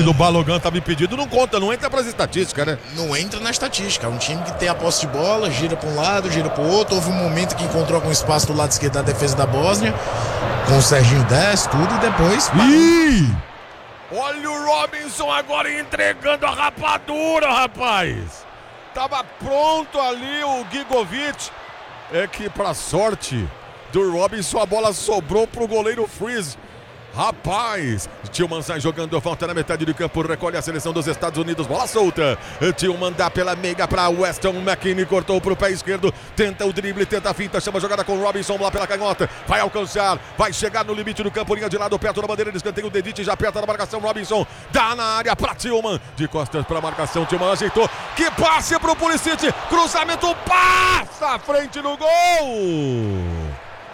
Aquele do Balogan estava impedido, não conta, não entra pras estatísticas, né? Não entra na estatística. É um time que tem a posse de bola, gira para um lado, gira para o outro. Houve um momento que encontrou algum espaço do lado esquerdo da defesa da Bósnia, com o Serginho 10, tudo, e depois... Ih! Olha o Robinson agora entregando a rapadura, rapaz! Tava pronto ali o Gigovic. É que, pra sorte do Robinson, a bola sobrou pro goleiro Freeze. Rapaz, Tillman sai jogando, volta na metade do campo, recolhe a seleção dos Estados Unidos, bola solta. Tillman dá pela meiga para Weston McKennie, cortou pro pé esquerdo, tenta o drible, tenta a finta, chama a jogada com o Robinson lá pela canhota, vai alcançar, vai chegar no limite do campo, linha de lado, perto da bandeira de escanteio, o Dedite já perto da marcação, Robinson dá na área para Tillman, de costas para a marcação, Tillman ajeitou, que passe pro Pulisic, cruzamento, passa à frente no gol!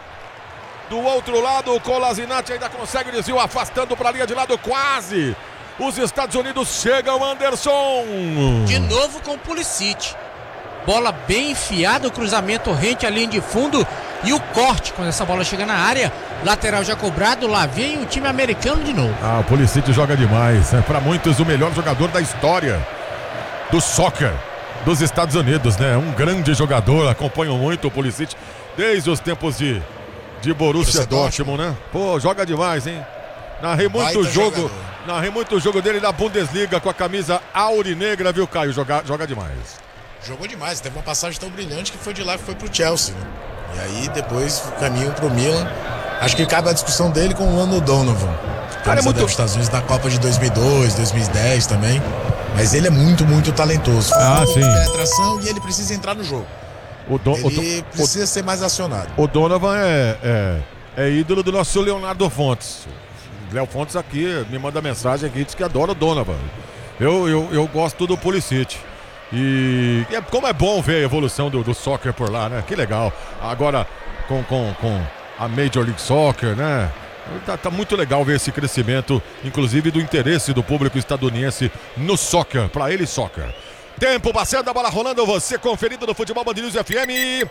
Do outro lado, o Kolasinac ainda consegue desvio, afastando para a linha de lado, quase. Os Estados Unidos chegam, Anderson. De novo com o Pulisic. Bola bem enfiada, o cruzamento rente à linha de fundo e o corte quando essa bola chega na área. Lateral já cobrado, lá vem o time americano de novo. O Pulisic joga demais. É para muitos o melhor jogador da história do soccer dos Estados Unidos, né? Um grande jogador, acompanham muito o Pulisic desde os tempos de Borussia Dortmund, né? Pô, joga demais, hein? Narrei muito jogo dele na Bundesliga com a camisa aurinegra, viu, Caio? Joga demais. Jogou demais, teve uma passagem tão brilhante que foi de lá que foi pro Chelsea, né? E aí depois caminho pro Milan. Acho que cabe a discussão dele com o Lando Donovan. Cara, é muito... dos Estados Unidos na Copa de 2002, 2010 também. Mas ele é muito, muito talentoso. Sim. Penetração e ele precisa entrar no jogo. Ele precisa ser mais acionado. O Donovan é ídolo do nosso Leonardo Fontes. Léo Fontes aqui me manda mensagem aqui, diz que adora o Donovan. Eu gosto do Pulisic. E como é bom ver a evolução do soccer por lá, né? Que legal. Agora com a Major League Soccer, né? Tá muito legal ver esse crescimento, inclusive do interesse do público estadunidense no soccer, pra ele soccer. Tempo passando, a bola rolando, você conferido no Futebol Band News FM.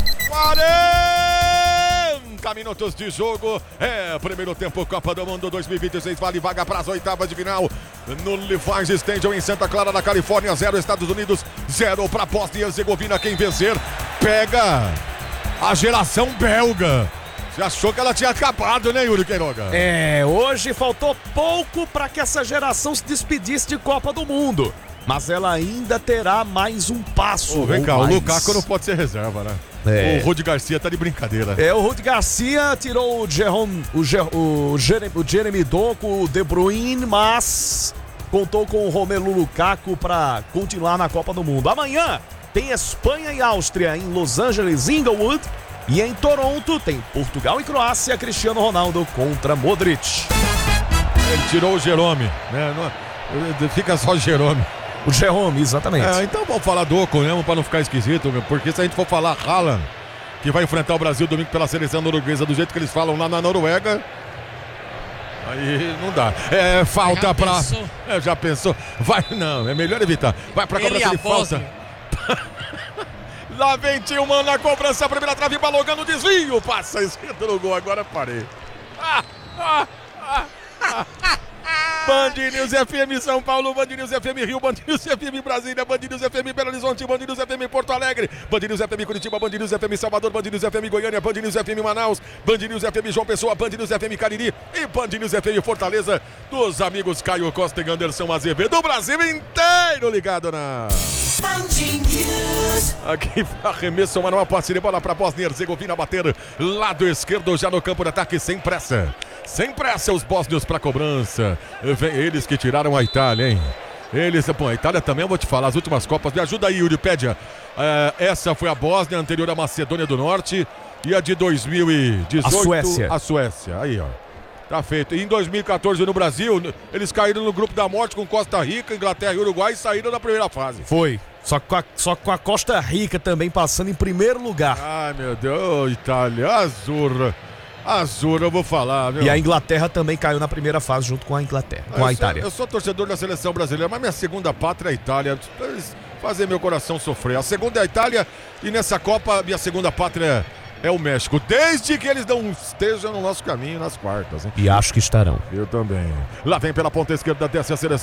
40 minutos de jogo. Primeiro tempo, Copa do Mundo 2026, vale vaga para as oitavas de final. No Levi's Stadium em Santa Clara, na Califórnia, 0 Estados Unidos, 0 para Bósnia e Herzegovina. Quem vencer, pega a geração belga. Você achou que ela tinha acabado, né, Yuri Queiroga? Hoje faltou pouco para que essa geração se despedisse de Copa do Mundo. Mas ela ainda terá mais um passo. Vem cá, o Lukaku não pode ser reserva, né? O Rudi Garcia tá de brincadeira. O Rudi Garcia tirou o Jeremy Doku, o De Bruyne, mas contou com o Romelu Lukaku para continuar na Copa do Mundo. Amanhã tem Espanha e Áustria em Los Angeles, Inglewood. E em Toronto tem Portugal e Croácia, Cristiano Ronaldo contra Modric. Ele tirou o Jerome, né? Fica só o Jerome. O Jerome, exatamente. Então vamos falar do Oco mesmo para não ficar esquisito, porque se a gente for falar Haaland, que vai enfrentar o Brasil domingo pela seleção norueguesa, do jeito que eles falam lá na Noruega, aí não dá. Falta pra... Já pensou? Vai, não, é melhor evitar. Vai pra cobrança de falta. Lá vem Tillman na cobrança, a primeira trave, Balogan no desvio, passa esquerda no gol, agora parei. Band News FM São Paulo, Band News FM Rio, Band News FM Brasília, Band News FM Belo Horizonte, Band News FM Porto Alegre, Band News FM Curitiba, Band News FM Salvador, Band News FM Goiânia, Band News FM Manaus, Band News FM João Pessoa, Band News FM Cariri e Band News FM Fortaleza, dos amigos Caio Costa e Anderson Azevedo, do Brasil inteiro ligado na Band News. Aqui arremesso, Manuel, passe de bola para Bósnia e Herzegovina bater, lado esquerdo já no campo de ataque, sem pressa. Sem pressa os bósnios para cobrança. Vem eles que tiraram a Itália, hein? A Itália também, eu vou te falar, as últimas Copas. Me ajuda aí, Yuripédia. Essa foi a Bósnia, anterior à Macedônia do Norte. E a de 2018, a Suécia. Aí, ó. Tá feito. E em 2014 no Brasil, eles caíram no grupo da morte com Costa Rica, Inglaterra e Uruguai e saíram da primeira fase. Foi. Só com a Costa Rica também passando em primeiro lugar. Ai, meu Deus, Itália, Azul, eu vou falar, viu? E a Inglaterra também caiu na primeira fase junto com a Inglaterra, com a Itália. Eu sou torcedor da seleção brasileira, mas minha segunda pátria é a Itália. Fazer meu coração sofrer. A segunda é a Itália e nessa Copa minha segunda pátria é o México. Desde que eles não estejam no nosso caminho nas quartas, hein? E acho que estarão. Eu também. Lá vem pela ponta esquerda, desce a seleção.